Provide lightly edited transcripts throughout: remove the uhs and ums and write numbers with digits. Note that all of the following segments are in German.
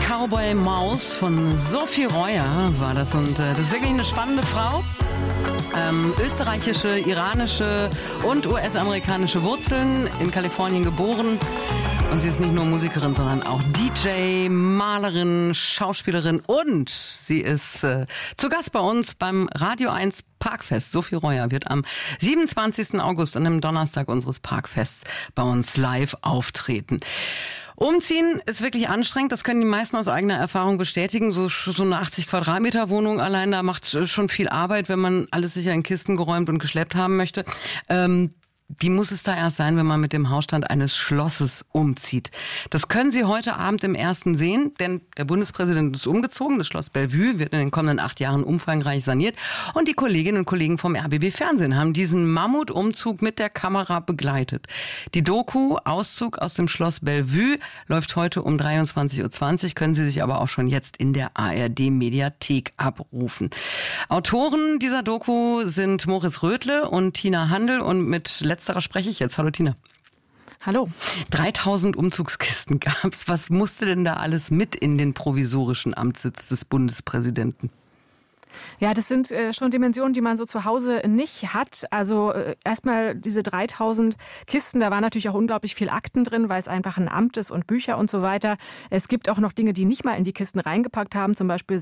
Cowboy Maus von Sophie Reuer war das. Und das ist wirklich eine spannende Frau. Österreichische, iranische und US-amerikanische Wurzeln, in Kalifornien geboren. Und sie ist nicht nur Musikerin, sondern auch DJ, Malerin, Schauspielerin und sie ist zu Gast bei uns beim Radio 1 Parkfest. Sophie Reuer wird am 27. August, an einem Donnerstag unseres Parkfests, bei uns live auftreten. Umziehen ist wirklich anstrengend, das können die meisten aus eigener Erfahrung bestätigen. So eine 80 Quadratmeter Wohnung allein, da macht schon viel Arbeit, wenn man alles sicher in Kisten geräumt und geschleppt haben möchte. Die muss es da erst sein, wenn man mit dem Hausstand eines Schlosses umzieht. Das können Sie heute Abend im Ersten sehen, denn der Bundespräsident ist umgezogen. Das Schloss Bellevue wird in den kommenden 8 Jahren umfangreich saniert. Und die Kolleginnen und Kollegen vom RBB Fernsehen haben diesen Mammutumzug mit der Kamera begleitet. Die Doku Auszug aus dem Schloss Bellevue läuft heute um 23.20 Uhr, können Sie sich aber auch schon jetzt in der ARD-Mediathek abrufen. Autoren dieser Doku sind Moritz Rödle und Tina Handel und mit letzterer spreche ich jetzt. Hallo Tina. Hallo. 3000 Umzugskisten gab's. Was musste denn da alles mit in den provisorischen Amtssitz des Bundespräsidenten? Ja, das sind schon Dimensionen, die man so zu Hause nicht hat. Also erstmal diese 3000 Kisten, da war natürlich auch unglaublich viel Akten drin, weil es einfach ein Amt ist und Bücher und so weiter. Es gibt auch noch Dinge, die nicht mal in die Kisten reingepasst haben, zum Beispiel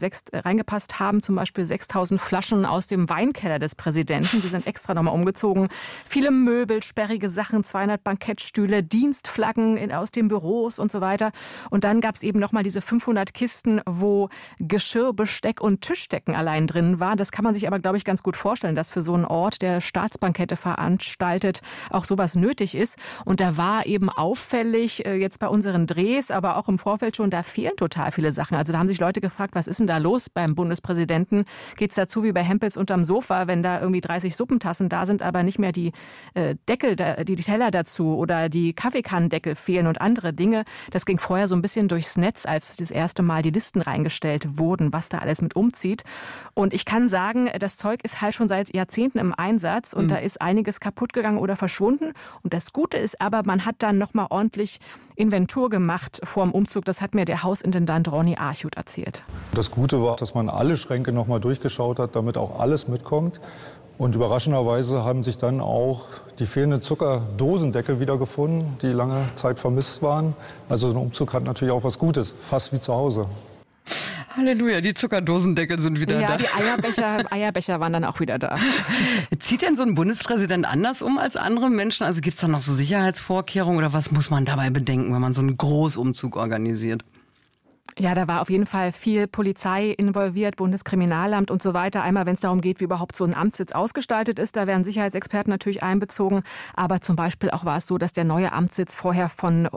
6000 Flaschen aus dem Weinkeller des Präsidenten. Die sind extra nochmal umgezogen. Viele Möbel, sperrige Sachen, 200 Bankettstühle, Dienstflaggen aus den Büros und so weiter. Und dann gab es eben nochmal diese 500 Kisten, wo Geschirr, Besteck und Tischdecken allein drin war. Das kann man sich aber, glaube ich, ganz gut vorstellen, dass für so einen Ort, der Staatsbankette veranstaltet, auch sowas nötig ist. Und da war eben auffällig, jetzt bei unseren Drehs, aber auch im Vorfeld schon, da fehlen total viele Sachen. Also da haben sich Leute gefragt, was ist denn da los beim Bundespräsidenten? Geht's dazu wie bei Hempels unterm Sofa, wenn da irgendwie 30 Suppentassen da sind, aber nicht mehr die Deckel, die Teller dazu oder die Kaffeekannendeckel fehlen und andere Dinge. Das ging vorher so ein bisschen durchs Netz, als das erste Mal die Listen reingestellt wurden, was da alles mit umzieht. Und ich kann sagen, das Zeug ist halt schon seit Jahrzehnten im Einsatz und da ist einiges kaputt gegangen oder verschwunden. Und das Gute ist aber, man hat dann nochmal ordentlich Inventur gemacht vor dem Umzug. Das hat mir der Hausintendant Ronny Archut erzählt. Das Gute war, dass man alle Schränke nochmal durchgeschaut hat, damit auch alles mitkommt. Und überraschenderweise haben sich dann auch die fehlenden Zuckerdosendeckel wiedergefunden, die lange Zeit vermisst waren. Also so ein Umzug hat natürlich auch was Gutes, fast wie zu Hause. Halleluja, die Zuckerdosendeckel sind wieder da. Ja, die Eierbecher waren dann auch wieder da. Zieht denn so ein Bundespräsident anders um als andere Menschen? Also gibt es da noch so Sicherheitsvorkehrungen oder was muss man dabei bedenken, wenn man so einen Großumzug organisiert? Ja, da war auf jeden Fall viel Polizei involviert, Bundeskriminalamt und so weiter. Einmal, wenn es darum geht, wie überhaupt so ein Amtssitz ausgestaltet ist, da werden Sicherheitsexperten natürlich einbezogen. Aber zum Beispiel auch war es so, dass der neue Amtssitz vorher von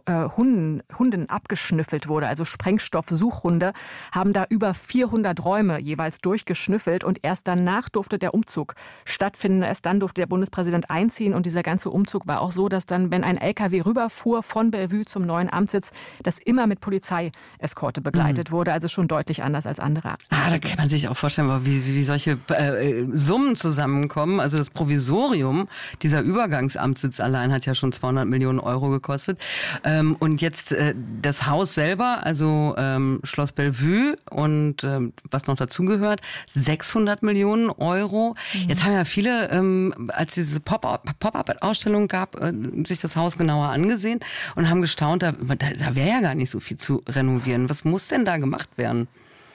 Hunden abgeschnüffelt wurde. Also Sprengstoffsuchhunde haben da über 400 Räume jeweils durchgeschnüffelt. Und erst danach durfte der Umzug stattfinden. Erst dann durfte der Bundespräsident einziehen. Und dieser ganze Umzug war auch so, dass dann, wenn ein LKW rüberfuhr von Bellevue zum neuen Amtssitz, das immer mit Polizeieskorte begleitet wurde, also schon deutlich anders als andere. Da kann man sich auch vorstellen, wie solche Summen zusammenkommen. Also das Provisorium, dieser Übergangsamtssitz allein hat ja schon 200 Millionen Euro gekostet. Und jetzt das Haus selber, also Schloss Bellevue und was noch dazugehört, 600 Millionen Euro. Jetzt haben ja viele, als diese Pop-up-Ausstellung gab, sich das Haus genauer angesehen und haben gestaunt, da wäre ja gar nicht so viel zu renovieren. Was muss denn da gemacht werden?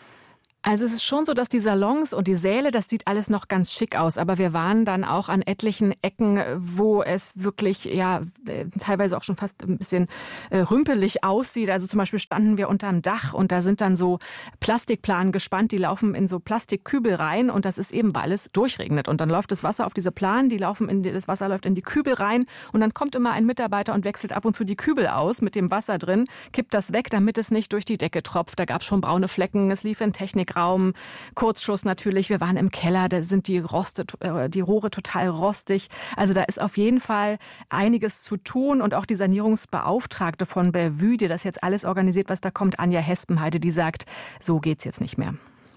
Also es ist schon so, dass die Salons und die Säle, das sieht alles noch ganz schick aus. Aber wir waren dann auch an etlichen Ecken, wo es wirklich teilweise auch schon fast ein bisschen rümpelig aussieht. Also zum Beispiel standen wir unterm Dach und da sind dann so Plastikplanen gespannt, die laufen in so Plastikkübel rein und das ist eben, weil es durchregnet. Und dann läuft das Wasser auf diese Planen, das Wasser läuft in die Kübel rein und dann kommt immer ein Mitarbeiter und wechselt ab und zu die Kübel aus mit dem Wasser drin, kippt das weg, damit es nicht durch die Decke tropft. Da gab es schon braune Flecken, es lief in Technikraum, Kurzschluss natürlich. Wir waren im Keller, da sind die Rohre total rostig. Also da ist auf jeden Fall einiges zu tun und auch die Sanierungsbeauftragte von Bellevue, die das jetzt alles organisiert, was da kommt, Anja Hespenheide, die sagt, so geht's jetzt nicht mehr.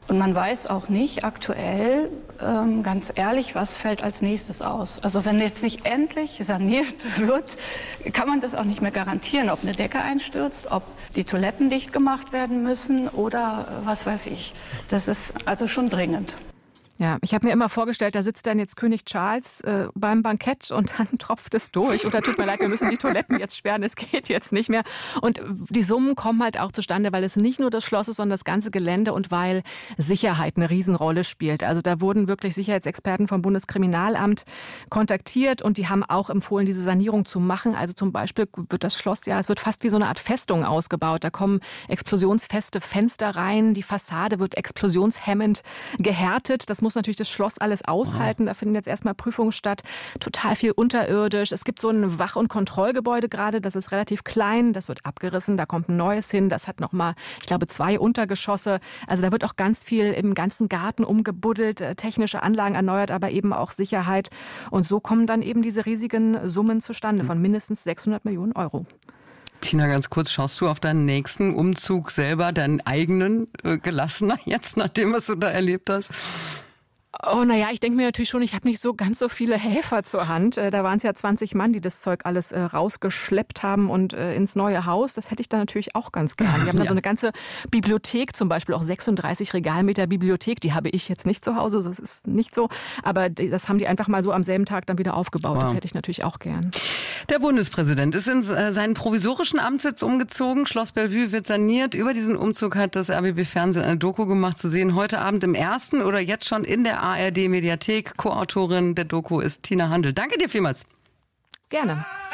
Und man weiß auch nicht aktuell, ganz ehrlich, was fällt als nächstes aus. Also wenn jetzt nicht endlich saniert wird, kann man das auch nicht mehr garantieren, ob eine Decke einstürzt, ob die Toiletten dicht gemacht werden müssen oder was weiß ich. Das ist also schon dringend. Ja, ich habe mir immer vorgestellt, da sitzt dann jetzt König Charles beim Bankett und dann tropft es durch. Oder tut mir leid, wir müssen die Toiletten jetzt sperren, es geht jetzt nicht mehr. Und die Summen kommen halt auch zustande, weil es nicht nur das Schloss ist, sondern das ganze Gelände und weil Sicherheit eine Riesenrolle spielt. Also da wurden wirklich Sicherheitsexperten vom Bundeskriminalamt kontaktiert und die haben auch empfohlen, diese Sanierung zu machen. Also zum Beispiel wird das Schloss, es wird fast wie so eine Art Festung ausgebaut. Da kommen explosionsfeste Fenster rein, die Fassade wird explosionshemmend gehärtet. Das muss natürlich das Schloss alles aushalten. Da finden jetzt erstmal Prüfungen statt. Total viel unterirdisch. Es gibt so ein Wach- und Kontrollgebäude gerade. Das ist relativ klein. Das wird abgerissen. Da kommt ein neues hin. Das hat nochmal, ich glaube, 2 Untergeschosse. Also da wird auch ganz viel im ganzen Garten umgebuddelt, technische Anlagen erneuert, aber eben auch Sicherheit. Und so kommen dann eben diese riesigen Summen zustande von mindestens 600 Millionen Euro. Tina, ganz kurz, schaust du auf deinen nächsten Umzug selber, deinen eigenen, gelassener jetzt, nachdem was du da erlebt hast? Oh, naja, ich denke mir natürlich schon, ich habe nicht so ganz so viele Helfer zur Hand. Da waren es ja 20 Mann, die das Zeug alles rausgeschleppt haben und ins neue Haus. Das hätte ich dann natürlich auch ganz gern. Die haben da so eine ganze Bibliothek, zum Beispiel auch 36 Regalmeter Bibliothek. Die habe ich jetzt nicht zu Hause, das ist nicht so. Aber das haben die einfach mal so am selben Tag dann wieder aufgebaut. Wow. Das hätte ich natürlich auch gern. Der Bundespräsident ist in seinen provisorischen Amtssitz umgezogen. Schloss Bellevue wird saniert. Über diesen Umzug hat das RBB Fernsehen eine Doku gemacht, zu sehen heute Abend im ersten oder jetzt schon in der ARD-Mediathek. Co-Autorin der Doku ist Tina Handel. Danke dir vielmals. Gerne.